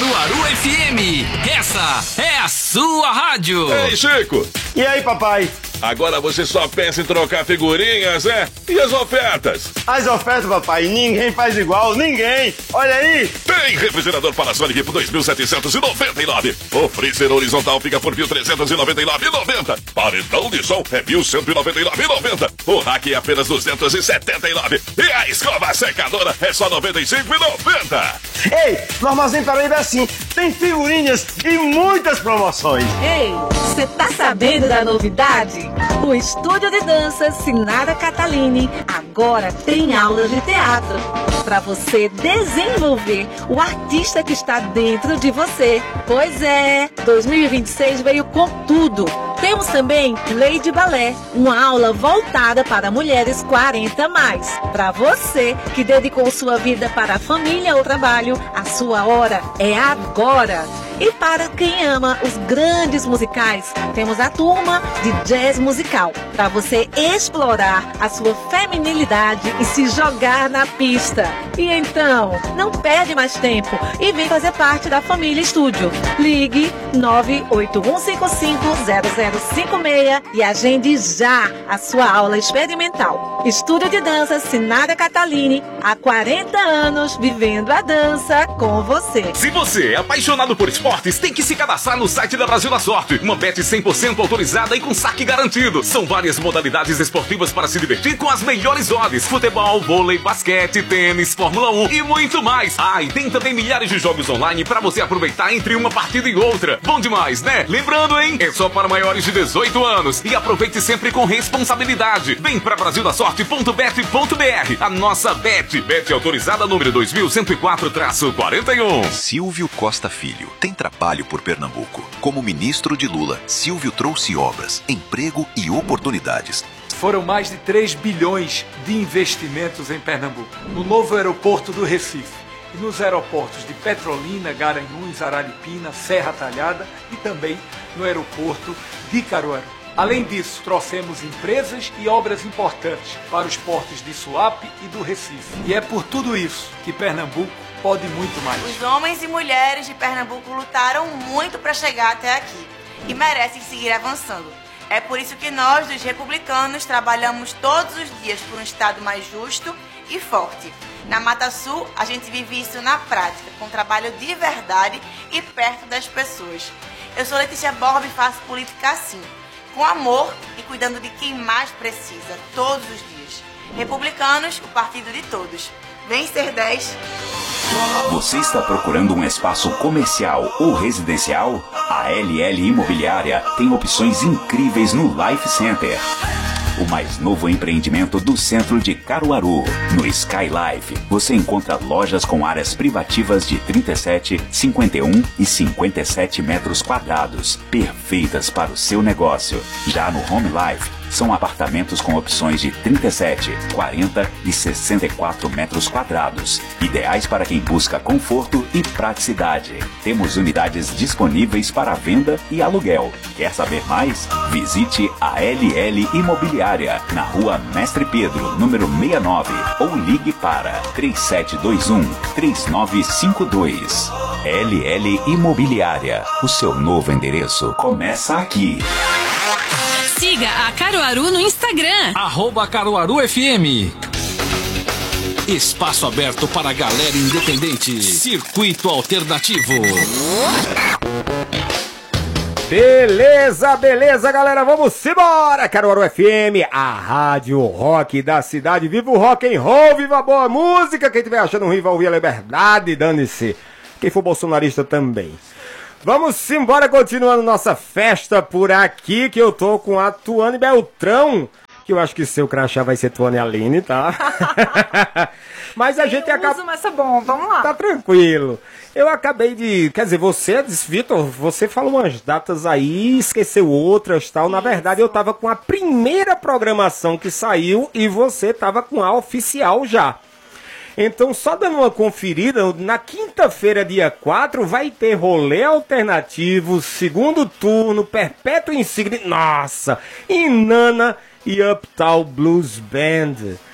Caruaru FM. Essa é a sua rádio. Ei, Chico. E aí, papai? Agora você só pensa em trocar figurinhas, é? E as ofertas? As ofertas, papai, ninguém faz igual, ninguém. Olha aí. Tem refrigerador Panasonic por 2.799. O freezer horizontal fica por 1.399,90. Paredão de som é 1.199,90. O rack é apenas 279. E a escova secadora é só 95,90. Ei, no Armazém Paraíba é assim, tem figurinhas e muitas promoções. Ei, você tá sabendo da novidade? O Estúdio de Dança Sinara Catalini agora tem aulas de teatro para você desenvolver o artista que está dentro de você. Pois é, 2026 veio com tudo. Temos também Lady Balé, uma aula voltada para mulheres 40 mais. Para você que dedicou sua vida para a família ou trabalho, a sua hora é agora. E para quem ama os grandes musicais, temos a turma de jazz musical, para você explorar a sua feminilidade e se jogar na pista. E então, não perde mais tempo e vem fazer parte da família Estúdio. Ligue 981550056 e agende já a sua aula experimental. Estúdio de Dança Sinara Catalini, há 40 anos vivendo a dança com você. Se você é apaixonado por esportes, tem que se cadastrar no site da Brasil da Sorte. Uma bet 100% autorizada e com saque garantido. São várias modalidades esportivas para se divertir com as melhores odds. Futebol, vôlei, basquete, tênis, Fórmula 1 e muito mais. Ah, e tem também milhares de jogos online para você aproveitar entre uma partida e outra. Bom demais, né? Lembrando, hein? É só para maiores de 18 anos. E aproveite sempre com responsabilidade. Vem para brasildasorte.bet.br. A nossa bet. Bet autorizada número 2104-41. Silvio Costa Filho tem trabalho por Pernambuco. Como ministro de Lula, Silvio trouxe obras, emprego e oportunidades. Foram mais de 3 bilhões de investimentos em Pernambuco. No novo aeroporto do Recife e nos aeroportos de Petrolina, Garanhuns, Araripina, Serra Talhada e também no aeroporto de Caruaru. Além disso, trouxemos empresas e obras importantes para os portos de Suape e do Recife. E é por tudo isso que Pernambuco pode muito mais. Os homens e mulheres de Pernambuco lutaram muito para chegar até aqui e merecem seguir avançando. É por isso que nós, dos republicanos, trabalhamos todos os dias por um Estado mais justo e forte. Na Mata Sul, a gente vive isso na prática, com trabalho de verdade e perto das pessoas. Eu sou Letícia Borba e faço política assim, com amor e cuidando de quem mais precisa, todos os dias. Republicanos, o partido de todos. Vem ser 10. Você está procurando um espaço comercial ou residencial? A LL Imobiliária tem opções incríveis no Life Center, o mais novo empreendimento do centro de Caruaru. No Sky Life, você encontra lojas com áreas privativas de 37, 51 e 57 metros quadrados, perfeitas para o seu negócio. Já no Home Life, são apartamentos com opções de 37, 40 e 64 metros quadrados, ideais para quem busca conforto e praticidade. Temos unidades disponíveis para venda e aluguel. Quer saber mais? Visite a LL Imobiliária, na Rua Mestre Pedro, número 69, ou ligue para 3721-3952. LL Imobiliária, o seu novo endereço começa aqui. Siga a Caruaru no Instagram. @CaruaruFM. Espaço aberto para a galera independente. Circuito alternativo. Beleza, beleza, galera. Vamos embora. Caruaru FM, a rádio rock da cidade. Viva o rock and roll, viva a boa música. Quem estiver achando ruim vai ouvir a liberdade, dane-se. Quem for bolsonarista também. Vamos embora, continuando nossa festa por aqui, que eu tô com a Tuane Beltrão, que eu acho que seu crachá vai ser Tuane Aline, tá? Mas a gente acaba... mas tá bom, vamos lá. Tá tranquilo. Eu acabei de... Quer dizer, você, Vitor, você falou umas datas aí, esqueceu outras e tal. Na verdade, eu tava com a primeira programação que saiu e você tava com a oficial já. Então, só dando uma conferida, na quinta-feira, dia 4, vai ter rolê alternativo, segundo turno, Perpétuo Insigne, nossa, Inanna e Uptown Blues Band.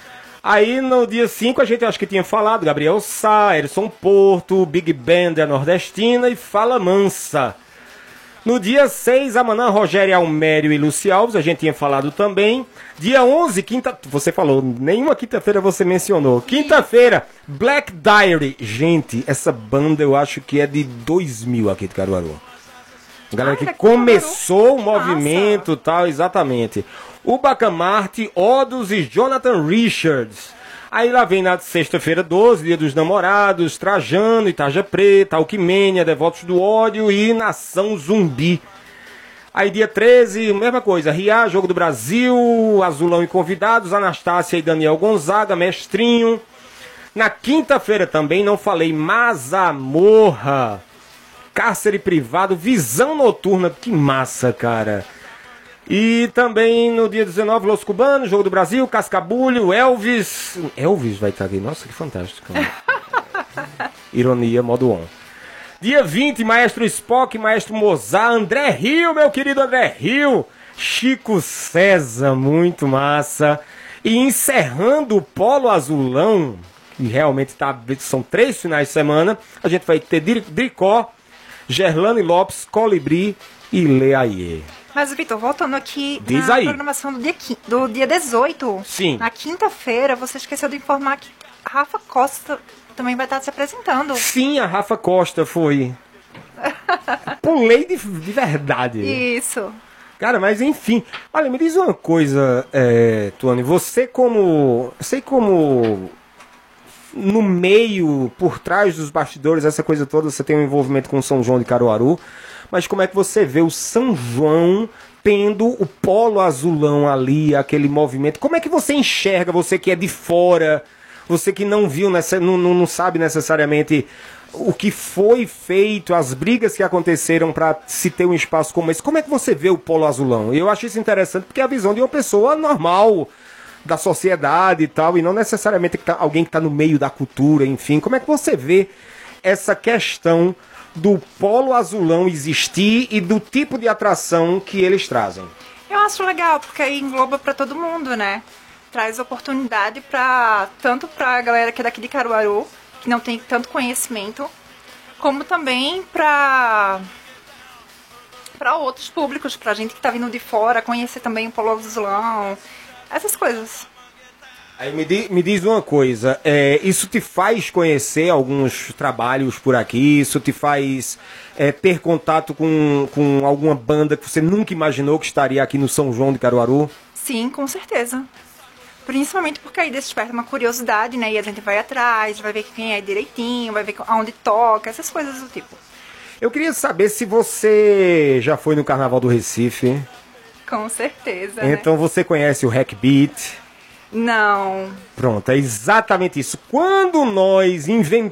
Aí no dia 5 a gente acho que tinha falado Gabriel Sá, Erison Porto, Big Band, a Nordestina e Fala Mansa. No dia 6, Amanã, Rogério Almério e Luci Alves, a gente tinha falado também. Dia 11, você falou, nenhuma quinta-feira você mencionou. Quinta-feira, Black Diary. Gente, essa banda eu acho que é de 2000 aqui de Caruaru. Galera que começou o movimento e tal, exatamente. O Bacamarte, Odus e Jonathan Richards. Aí lá vem na sexta-feira 12, Dia dos Namorados, Trajano, Itaja Preta, Alquimênia, Devotos do Ódio e Nação Zumbi. Aí dia 13, mesma coisa, Riá, Jogo do Brasil, Azulão e Convidados, Anastácia e Daniel Gonzaga, Mestrinho. Na quinta-feira também não falei Mazamorra, Cárcere Privado, Visão Noturna, que massa, cara. E também no dia 19, Los Cubanos, Jogo do Brasil, Cascabulho, Elvis. Elvis vai estar aqui. Nossa, que fantástico. Ironia, modo on. Dia 20, Maestro Spock, Maestro Mozart, André Rio, meu querido André Rio. Chico César, muito massa. E encerrando o Polo Azulão, que realmente são 3 finais de semana, a gente vai ter Dricó, Gerlane Lopes, Colibri e Leaie. Mas, Vitor, voltando aqui Diz na aí. programação do dia 18, Sim. Na quinta-feira, você esqueceu de informar que a Rafa Costa também vai estar se apresentando. Sim, a Rafa Costa foi. Pulei de verdade. Isso. Cara, mas enfim. Olha, me diz uma coisa, Tuane. Você como no meio, por trás dos bastidores, essa coisa toda, você tem um envolvimento com o São João de Caruaru. Mas como é que você vê o São João tendo o Polo Azulão ali, aquele movimento? Como é que você enxerga, você que é de fora, você que não viu, não sabe necessariamente o que foi feito, as brigas que aconteceram para se ter um espaço como esse? Como é que você vê o Polo Azulão? Eu acho isso interessante porque é a visão de uma pessoa normal, da sociedade e tal, e não necessariamente alguém que está no meio da cultura, enfim. Como é que você vê essa questão do Polo Azulão existir e do tipo de atração que eles trazem? Eu acho legal, porque aí engloba para todo mundo, né? Traz oportunidade tanto para a galera que é daqui de Caruaru, que não tem tanto conhecimento, como também para outros públicos, para gente que está vindo de fora, conhecer também o Polo Azulão, essas coisas. Aí me diz uma coisa, isso te faz conhecer alguns trabalhos por aqui? Isso te faz ter contato com alguma banda que você nunca imaginou que estaria aqui no São João de Caruaru? Sim, com certeza. Principalmente porque aí desperta uma curiosidade, né? E a gente vai atrás, vai ver quem é direitinho, vai ver aonde toca, essas coisas do tipo. Eu queria saber se você já foi no Carnaval do Recife. Com certeza, Então né? você conhece o Hack Beat? Não. Pronto, é exatamente isso. Quando nós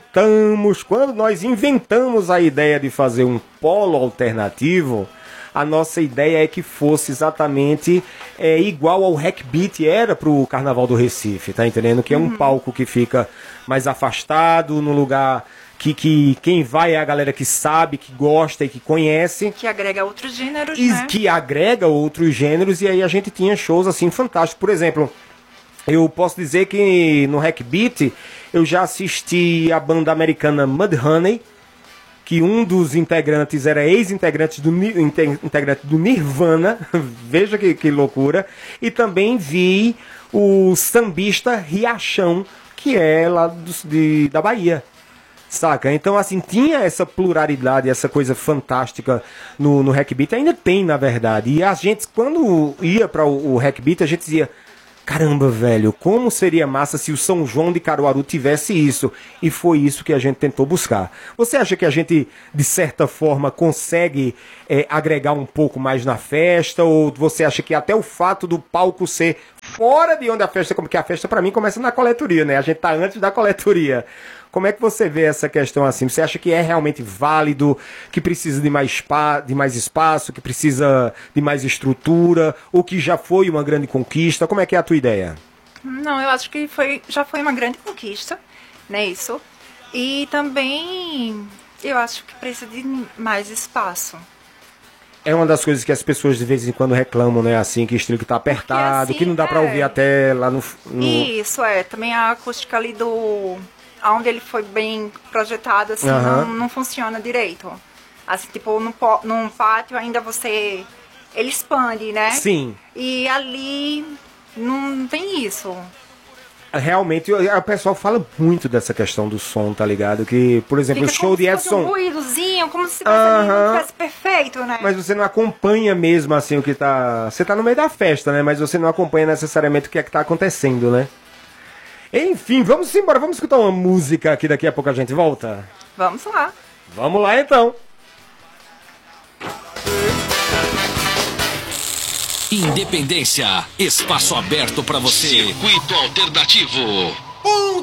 inventamos a ideia de fazer um polo alternativo, a nossa ideia é que fosse exatamente igual ao Hack Beat era pro Carnaval do Recife, tá entendendo? Que é um palco que fica mais afastado, no lugar que quem vai é a galera que sabe, que gosta e que conhece. Que agrega outros gêneros, E né? que agrega outros gêneros, e aí a gente tinha shows assim fantásticos. Por exemplo, eu posso dizer que no Hack Beat eu já assisti a banda americana Mudhoney, que um dos integrantes era ex-integrante integrante do Nirvana, veja que loucura, e também vi o sambista Riachão, que é lá da Bahia. Saca? Então, assim, tinha essa pluralidade, essa coisa fantástica no Hack Beat, ainda tem, na verdade. E a gente, quando ia para o Hack Beat, a gente dizia: caramba, velho, como seria massa se o São João de Caruaru tivesse isso? E foi isso que a gente tentou buscar. Você acha que a gente, de certa forma, consegue agregar um pouco mais na festa? Ou você acha que até o fato do palco ser fora de onde a festa... Porque a festa, pra mim, começa na coletoria, né? A gente tá antes da coletoria. Como é que você vê essa questão assim? Você acha que é realmente válido, que precisa de mais espaço, que precisa de mais estrutura, ou que já foi uma grande conquista? Como é que é a tua ideia? Não, eu acho que já foi uma grande conquista, né, isso. E também eu acho que precisa de mais espaço. É uma das coisas que as pessoas de vez em quando reclamam, né? Assim, que o estilo que tá apertado, assim, que não dá pra ouvir até lá no... Isso, também a acústica ali onde ele foi bem projetado, assim, não funciona direito. Assim, tipo, num pátio ainda ele expande, né? Sim. E ali não tem isso. Realmente, o pessoal fala muito dessa questão do som, tá ligado? Que, por exemplo, o show de Edson... um ruídozinho, como se não tivesse perfeito, né? Mas você não acompanha mesmo, assim, o que tá... Você tá no meio da festa, né? Mas você não acompanha necessariamente o que é que tá acontecendo, né? Enfim, vamos embora. Vamos escutar uma música que daqui a pouco a gente volta? Vamos lá. Vamos lá, então. Independência, espaço aberto pra você. Circuito alternativo.